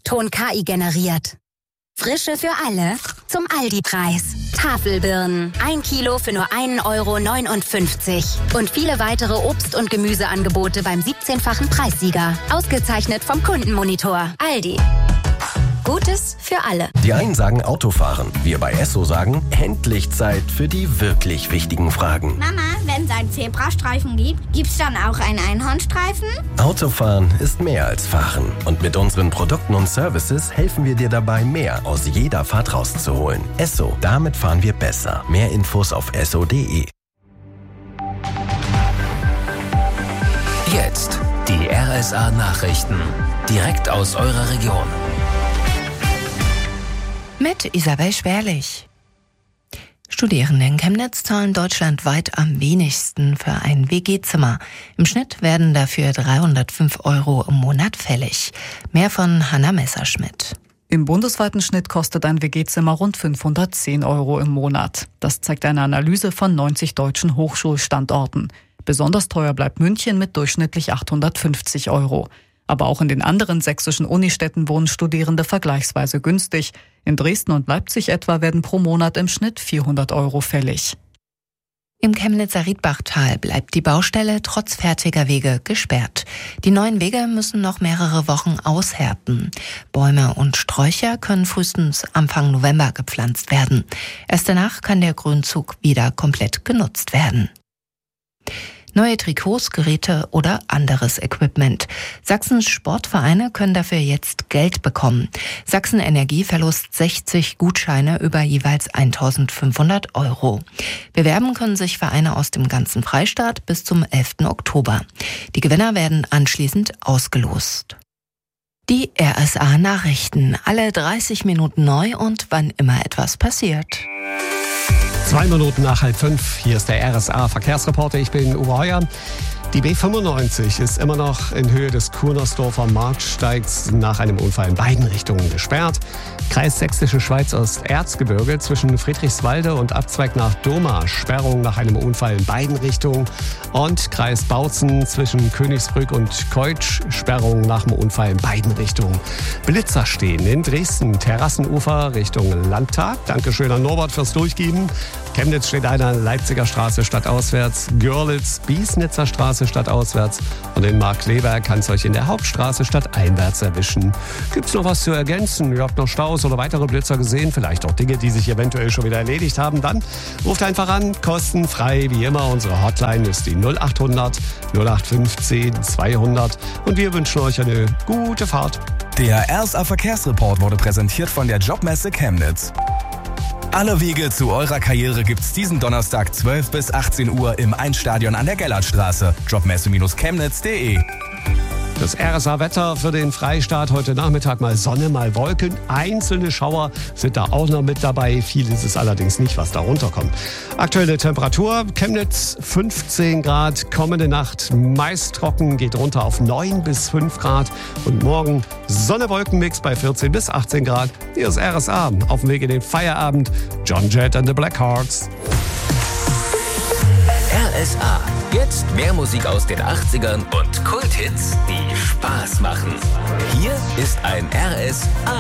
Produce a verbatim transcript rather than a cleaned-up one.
Ton K I generiert. Frische für alle zum Aldi-Preis. Tafelbirnen, ein Kilo für nur ein Euro neunundfünfzig. Und viele weitere Obst- und Gemüseangebote beim siebzehnfachen Preissieger. Ausgezeichnet vom Kundenmonitor. Aldi. Gutes für alle. Die einen sagen Autofahren. Wir bei Esso sagen, endlich Zeit für die wirklich wichtigen Fragen. Mama, wenn es einen Zebrastreifen gibt, gibt's dann auch einen Einhornstreifen? Autofahren ist mehr als Fahren. Und mit unseren Produkten und Services helfen wir dir dabei, mehr aus jeder Fahrt rauszuholen. Esso, damit fahren wir besser. Mehr Infos auf esso punkt de. Jetzt die R S A-Nachrichten. Direkt aus eurer Region. Mit Isabel Schwerlich. Studierende in Chemnitz zahlen deutschlandweit am wenigsten für ein W G-Zimmer. Im Schnitt werden dafür dreihundertfünf Euro im Monat fällig. Mehr von Hanna Messerschmidt. Im bundesweiten Schnitt kostet ein W G-Zimmer rund fünfhundertzehn Euro im Monat. Das zeigt eine Analyse von neunzig deutschen Hochschulstandorten. Besonders teuer bleibt München mit durchschnittlich achthundertfünfzig Euro. Aber auch in den anderen sächsischen Unistädten wohnen Studierende vergleichsweise günstig. In Dresden und Leipzig etwa werden pro Monat im Schnitt vierhundert Euro fällig. Im Chemnitzer Riedbachtal bleibt die Baustelle trotz fertiger Wege gesperrt. Die neuen Wege müssen noch mehrere Wochen aushärten. Bäume und Sträucher können frühestens Anfang November gepflanzt werden. Erst danach kann der Grünzug wieder komplett genutzt werden. Neue Trikots, Geräte oder anderes Equipment. Sachsens Sportvereine können dafür jetzt Geld bekommen. Sachsen Energie verlost sechzig Gutscheine über jeweils eintausendfünfhundert Euro. Bewerben können sich Vereine aus dem ganzen Freistaat bis zum elften Oktober. Die Gewinner werden anschließend ausgelost. Die R S A-Nachrichten. Alle dreißig Minuten neu und wann immer etwas passiert. Zwei Minuten nach halb fünf. Hier ist der R S A-Verkehrsreporter. Ich bin Uwe Heuer. Die B fünfundneunzig ist immer noch in Höhe des Kurnersdorfer Marktsteigs nach einem Unfall in beiden Richtungen gesperrt. Kreis Sächsische Schweiz Osterzgebirge zwischen Friedrichswalde und Abzweig nach Doma. Sperrung nach einem Unfall in beiden Richtungen. Und Kreis Bautzen zwischen Königsbrück und Keutsch. Sperrung nach einem Unfall in beiden Richtungen. Blitzer stehen in Dresden. Terrassenufer Richtung Landtag. Dankeschön an Norbert fürs Durchgeben. Chemnitz steht einer Leipziger Straße stadtauswärts. Görlitz, Biesnitzer Straße stadtauswärts. Und in Markkleeberg kann es euch in der Hauptstraße stadteinwärts erwischen. Gibt's noch was zu ergänzen? Ihr habt noch Staus oder weitere Blitzer gesehen? Vielleicht auch Dinge, die sich eventuell schon wieder erledigt haben? Dann ruft einfach an, kostenfrei wie immer. Unsere Hotline ist die null acht hundert null acht fünfzehn zweihundert. Und wir wünschen euch eine gute Fahrt. Der R S A-Verkehrsreport wurde präsentiert von der Jobmesse Chemnitz. Alle Wege zu eurer Karriere gibt's diesen Donnerstag zwölf bis achtzehn Uhr im Einstadion an der Gellertstraße. Jobmesse Chemnitz punkt de. Das R S A-Wetter für den Freistaat heute Nachmittag mal Sonne, mal Wolken. Einzelne Schauer sind da auch noch mit dabei. Viel ist es allerdings nicht, was da runterkommt. Aktuelle Temperatur, Chemnitz fünfzehn Grad. Kommende Nacht meist trocken, geht runter auf neun bis fünf Grad. Und morgen Sonne-Wolken-Mix bei vierzehn bis achtzehn Grad. Hier ist R S A auf dem Weg in den Feierabend. John Jett and the Blackhearts. R S A. Jetzt mehr Musik aus den achtzigern und Kulthits, die Spaß machen. Hier ist ein R S A.